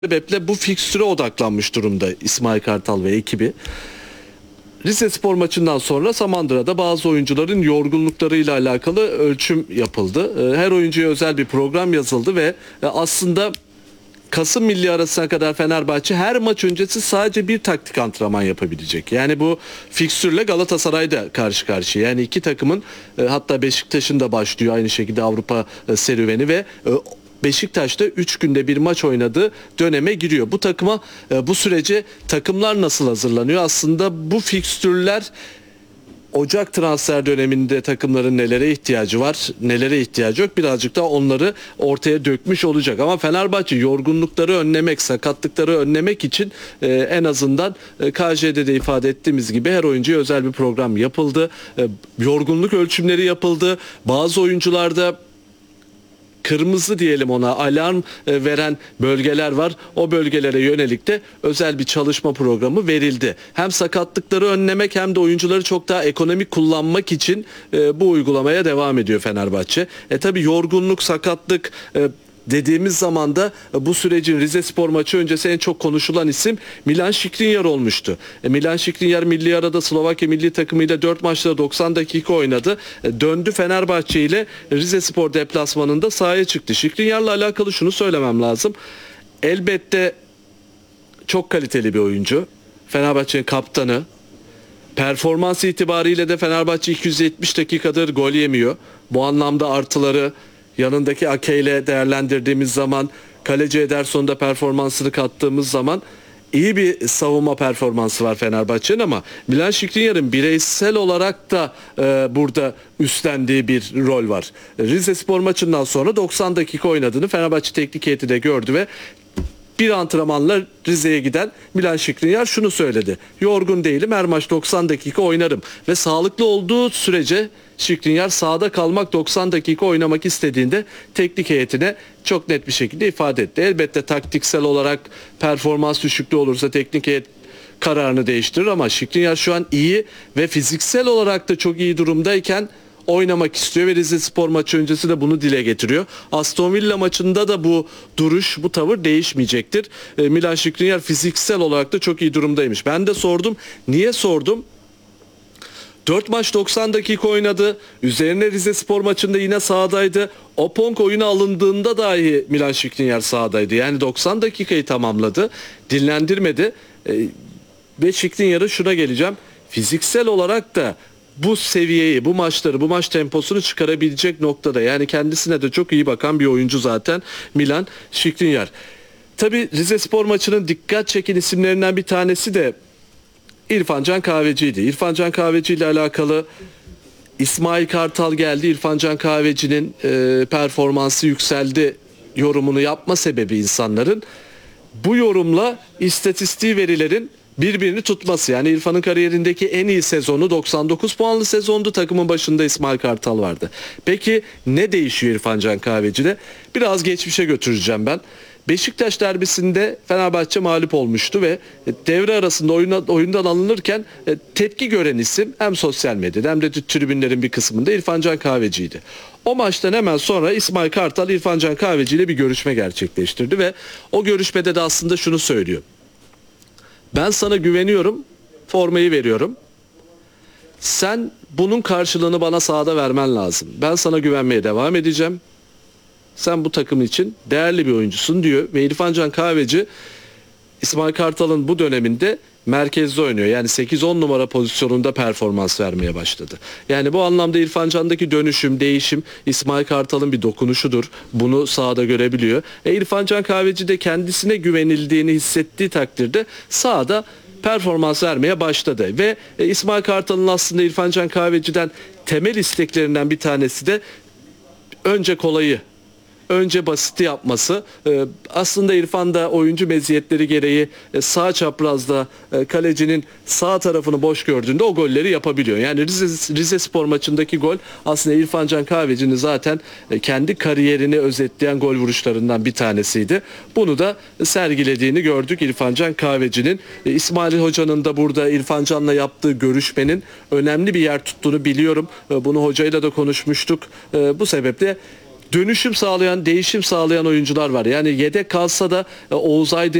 Sebeple bu fikstüre odaklanmış durumda İsmail Kartal ve ekibi. Rizespor maçından sonra Samandıra'da bazı oyuncuların yorgunluklarıyla alakalı ölçüm yapıldı. Her oyuncuya özel bir program yazıldı ve aslında Kasım Milli arasına kadar Fenerbahçe her maç öncesi sadece bir taktik antrenman yapabilecek. Yani bu fikstürle Galatasaray'da karşı karşıya. Yani iki takımın hatta Beşiktaş'ın da başlıyor aynı şekilde Avrupa serüveni ve Beşiktaş'ta 3 günde bir maç oynadığı döneme giriyor. Bu takıma bu sürece takımlar nasıl hazırlanıyor? Aslında bu fikstürler Ocak transfer döneminde takımların nelere ihtiyacı var, nelere ihtiyacı yok birazcık da onları ortaya dökmüş olacak. Ama Fenerbahçe yorgunlukları önlemek, sakatlıkları önlemek için en azından KJ'de de ifade ettiğimiz gibi her oyuncuya özel bir program yapıldı. Yorgunluk ölçümleri yapıldı. Bazı oyuncularda kırmızı diyelim ona alarm veren bölgeler var. O bölgelere yönelik de özel bir çalışma programı verildi. Hem sakatlıkları önlemek hem de oyuncuları çok daha ekonomik kullanmak için bu uygulamaya devam ediyor Fenerbahçe. Tabii yorgunluk, sakatlık dediğimiz zaman da bu sürecin Rizespor maçı öncesi en çok konuşulan isim Milan Skriniar olmuştu. Milan Skriniar milli arada Slovakya milli takımıyla 4 maçta 90 dakika oynadı. Döndü Fenerbahçe ile Rizespor deplasmanında sahaya çıktı. Skriniar'la alakalı şunu söylemem lazım. Elbette çok kaliteli bir oyuncu. Fenerbahçe'nin kaptanı. Performans itibariyle de Fenerbahçe 270 dakikadır gol yemiyor. Bu anlamda artıları yanındaki Ake ile değerlendirdiğimiz zaman, kaleci Ederson'da performansını kattığımız zaman iyi bir savunma performansı var Fenerbahçe'nin ama Milan Skriniar'ın bireysel olarak da burada üstlendiği bir rol var. Rizespor maçından sonra 90 dakika oynadığını Fenerbahçe teknik heyeti de gördü ve bir antrenmanla Rize'ye giden Milan Skriniar şunu söyledi. Yorgun değilim, her maç 90 dakika oynarım. Ve sağlıklı olduğu sürece Skriniar sahada kalmak, 90 dakika oynamak istediğinde teknik heyetine çok net bir şekilde ifade etti. Elbette taktiksel olarak performans düşüklüğü olursa teknik heyet kararını değiştirir ama Skriniar şu an iyi ve fiziksel olarak da çok iyi durumdayken oynamak istiyor ve Rizespor maçı öncesi de bunu dile getiriyor. Aston Villa maçında da bu duruş, bu tavır değişmeyecektir. Milan Skriniar fiziksel olarak da çok iyi durumdaymış. Ben de sordum. Niye sordum? 4 maç 90 dakika oynadı. Üzerine Rizespor maçında yine sahadaydı. Opong oyuna alındığında dahi Milan Skriniar sahadaydı. Yani 90 dakikayı tamamladı. Dinlendirmedi. Ve Skriniar'a şuna geleceğim. Fiziksel olarak da bu seviyeyi, bu maçları, bu maç temposunu çıkarabilecek noktada. Yani kendisine de çok iyi bakan bir oyuncu zaten Milan Skriniar. Tabii Rizespor maçının dikkat çeken isimlerinden bir tanesi de İrfan Can Kahveci'ydi. İrfan Can Kahveci ile alakalı İsmail Kartal geldi. İrfan Can Kahveci'nin performansı yükseldi yorumunu yapma sebebi insanların bu yorumla istatistiği verilerin birbirini tutması. Yani İrfan'ın kariyerindeki en iyi sezonu 99 puanlı sezondu. Takımın başında İsmail Kartal vardı. Peki ne değişiyor İrfan Can Kahveci'de? Biraz geçmişe götüreceğim ben. Beşiktaş derbisinde Fenerbahçe mağlup olmuştu ve devre arasında oyundan alınırken tepki gören isim hem sosyal medyada hem de tribünlerin bir kısmında İrfan Can Kahveci'ydi. O maçtan hemen sonra İsmail Kartal İrfan Can Kahveci ile bir görüşme gerçekleştirdi ve o görüşmede de aslında şunu söylüyor. Ben sana güveniyorum, formayı veriyorum. Sen bunun karşılığını bana sahada vermen lazım. Ben sana güvenmeye devam edeceğim. Sen bu takım için değerli bir oyuncusun diyor. Ve İrfan Can Kahveci İsmail Kartal'ın bu döneminde merkezde oynuyor. Yani 8-10 numara pozisyonunda performans vermeye başladı. Yani bu anlamda İrfan Can'daki dönüşüm, değişim İsmail Kartal'ın bir dokunuşudur. Bunu sahada görebiliyor. İrfan Can Kahveci de kendisine güvenildiğini hissettiği takdirde sahada performans vermeye başladı. Ve İsmail Kartal'ın aslında İrfan Can Kahveci'den temel isteklerinden bir tanesi de önce kolayı, önce basiti yapması. Aslında İrfan da oyuncu meziyetleri gereği sağ çaprazda kalecinin sağ tarafını boş gördüğünde o golleri yapabiliyor. Yani Rizespor maçındaki gol aslında İrfan Can Kahveci'nin zaten kendi kariyerini özetleyen gol vuruşlarından bir tanesiydi. Bunu da sergilediğini gördük İrfan Can Kahveci'nin. İsmail Hoca'nın da burada İrfan Can'la yaptığı görüşmenin önemli bir yer tuttuğunu biliyorum. Bunu hocayla da konuşmuştuk. Bu sebeple dönüşüm sağlayan, değişim sağlayan oyuncular var. Yani yedek kalsa da Oğuz Aydın